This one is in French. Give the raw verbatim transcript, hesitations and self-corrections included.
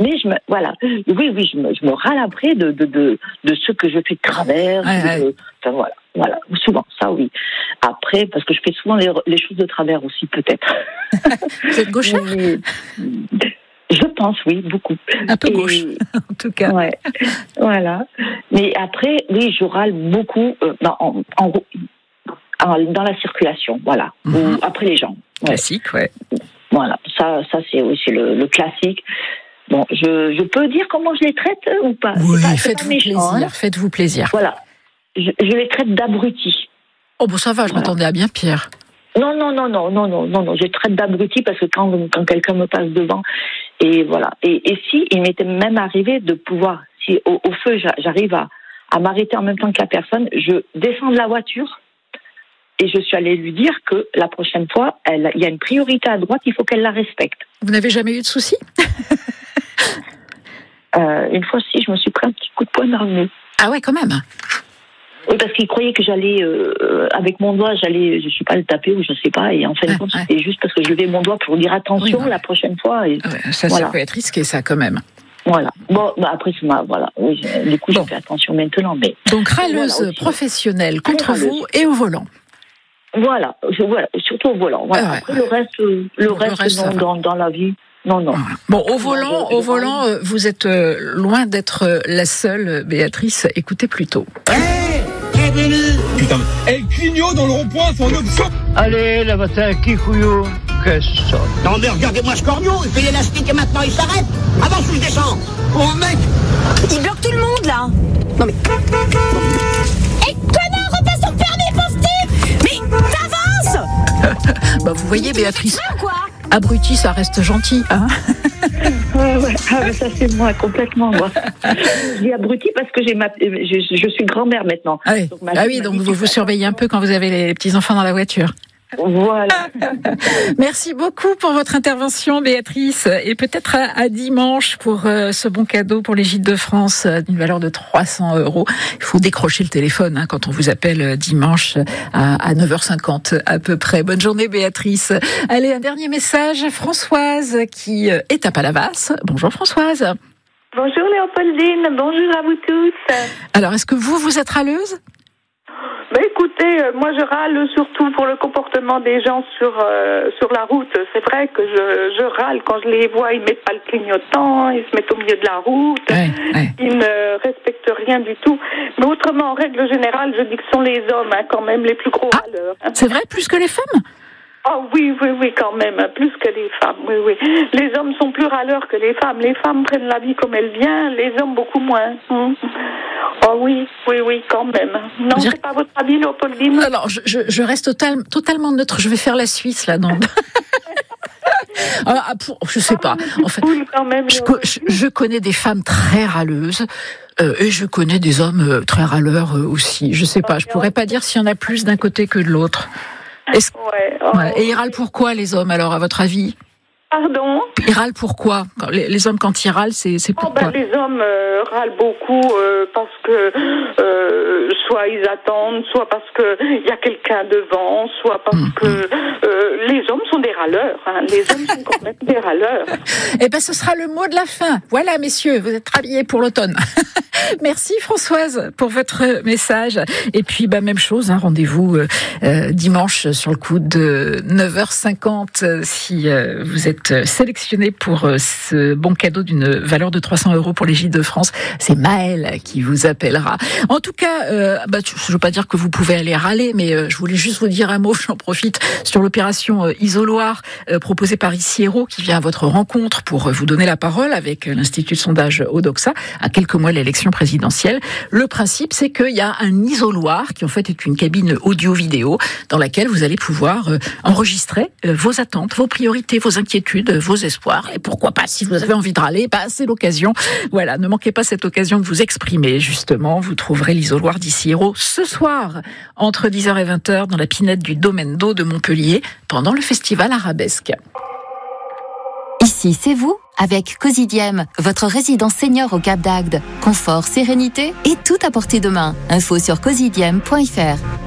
Mais je me, voilà, oui, oui, je me, je me râle après de, de, de, de ce que je fais de travers. Ouais, de, ouais. Enfin, voilà, voilà, souvent, ça oui. Après, parce que je fais souvent les, les choses de travers aussi, peut-être. Vous êtes gauchère ? Mais, je pense, oui, beaucoup. Un peu Et, gauche, en tout cas. Ouais, voilà. Mais après, oui, je râle beaucoup euh, en, en, en, dans la circulation, voilà. Mm-hmm. Ou après les gens. Ouais. Classique, ouais. Voilà, ça, ça c'est, oui, c'est le, le classique. Bon, je, je peux dire comment je les traite euh, ou pas ? Oui, c'est pas, c'est faites-vous pas méchant, plaisir, hein. faites-vous plaisir. Voilà, je, je les traite d'abrutis. Oh, bon, ça va, je Voilà. m'attendais à bien pire. Non, non, non, non, non, non, non, non, je traite d'abrutis parce que quand, quand quelqu'un me passe devant, et voilà. Et, et si, il m'était même arrivé de pouvoir, si au, au feu, j'arrive à, à m'arrêter en même temps que la personne, je descends de la voiture et je suis allée lui dire que la prochaine fois, elle, il y a une priorité à droite, il faut qu'elle la respecte. Vous n'avez jamais eu de soucis ? euh, Une fois, si, je me suis pris un petit coup de poing dans le nez. Ah ouais, quand même. Oui, parce qu'il croyait que j'allais, euh, avec mon doigt, j'allais, je sais pas, le taper ou je sais pas, et en fin de ouais, compte, ouais. c'était juste parce que je levais mon doigt pour dire attention oui, la prochaine fois. Et ouais, ça, voilà. Ça peut être risqué, ça, quand même. Voilà. Bon, bah après, c'est ma, voilà. Oui, du coup, bon. je fais attention maintenant, mais. Donc, râleuse voilà, professionnelle contre râleuse. vous et au volant. Voilà, je, voilà, surtout au volant. Voilà. Ah ouais. Après, le reste, le, le reste, reste, dans, dans, dans la vie, non, non. Bon, au volant, je, je au volant, euh, vous êtes euh, loin d'être euh, la seule, Béatrice. Écoutez plutôt. Hey, bienvenue. Putain, mais... hey, clignot dans le rond-point, c'est en option. Allez, là, va t'as un kikouillou. Qu'est-ce que ça ? Non, mais regardez-moi ce corneau, il fait l'élastique et maintenant il s'arrête. Avance ou je descends. Oh, mec. Il bloque tout le monde, là. Non, mais... Hé, connard, repasse ton permis, pauvre type. Mais t'avances. Bah, vous voyez, Béatrice, ou quoi ? abruti, ça reste gentil, hein. Ouais, ouais. Ah, mais ça, c'est moi, complètement, moi. Je dis abruti parce que j'ai ma... je, je suis grand-mère maintenant. Ah oui, donc, ma ah fille oui, m'a donc dit vous qu'il vous fallait- surveillez un peu quand vous avez les petits-enfants dans la voiture. Voilà. Merci beaucoup pour votre intervention, Béatrice. Et peut-être à, à dimanche pour euh, ce bon cadeau pour les Gîtes de France euh, d'une valeur de trois cents euros. Il faut décrocher le téléphone hein, quand on vous appelle euh, dimanche à, à neuf heures cinquante à peu près. Bonne journée, Béatrice. Allez, un dernier message. Françoise qui euh, est à Palavas. Bonjour, Françoise. Bonjour Léopoldine, bonjour à vous tous. Alors, est-ce que vous, vous êtes râleuse ? Ben écoutez, euh, moi je râle surtout pour le comportement des gens sur euh, sur la route. C'est vrai que je, je râle quand je les vois, ils mettent pas le clignotant, ils se mettent au milieu de la route, Ouais, ouais. ils ne respectent rien du tout. Mais autrement, en règle générale, je dis que ce sont les hommes hein, quand même les plus gros Ah, râleurs. Hein. C'est vrai, plus que les femmes ? Ah oui, oui, oui, quand même, plus que les femmes, oui, oui. Les hommes sont plus râleurs que les femmes. Les femmes prennent la vie comme elle vient, les hommes beaucoup moins. Hum. Oh oui, oui, oui, quand même. Non, Dire- c'est pas votre avis, Léopoldine ? Alors, je, je, je reste total, totalement neutre. Je vais faire la Suisse, là, non. Ah, pour, je sais pas. En fait, Oui, quand même. je, co- je, je connais des femmes très râleuses euh, et je connais des hommes euh, très râleurs euh, aussi. Je sais pas. Je pourrais pas dire s'il y en a plus d'un côté que de l'autre. Est-ce- Ouais. Oh, ouais. Et ils râlent pourquoi, les hommes, alors, à votre avis ? Pardon ? Ils râlent pourquoi ? Quand les, les hommes, quand ils râlent, c'est, c'est Oh, pourquoi ? ben, les hommes euh, râlent beaucoup euh, parce que euh, soit ils attendent, soit parce que il y a quelqu'un devant, soit parce Mmh. que euh, les hommes sont des râleurs. Hein. Les hommes sont quand même des râleurs. Eh ben, ce sera le mot de la fin. Voilà, messieurs, vous êtes habillés pour l'automne. Merci Françoise pour votre message. Et puis, bah, même chose, hein, rendez-vous euh, euh, dimanche sur le coup de neuf heures cinquante euh, si euh, vous êtes sélectionné pour euh, ce bon cadeau d'une valeur de trois cents euros pour les Gîtes de France. C'est Maëlle qui vous appellera. En tout cas, euh, bah, je ne veux pas dire que vous pouvez aller râler, mais euh, je voulais juste vous dire un mot, j'en profite, sur l'opération euh, Isoloir euh, proposée par Ici Héros qui vient à votre rencontre pour euh, vous donner la parole avec l'Institut de sondage Odoxa à quelques mois de l'élection présidentielle. Le principe, c'est qu'il y a un isoloir qui en fait est une cabine audio-vidéo dans laquelle vous allez pouvoir euh, enregistrer euh, vos attentes, vos priorités, vos inquiétudes, vos espoirs. Et pourquoi pas, si vous avez envie de râler, bah, c'est l'occasion. Voilà, ne manquez pas cette occasion de vous exprimer, justement. Vous trouverez l'isoloir d'Ici Héros ce soir, entre dix heures et vingt heures, dans la pinette du Domaine d'eau de Montpellier, pendant le festival Arabesque. Ici, c'est vous, avec Cosidiem, votre résidence senior au Cap d'Agde. Confort, sérénité et tout à portée de main. Info sur cosidiem point f r.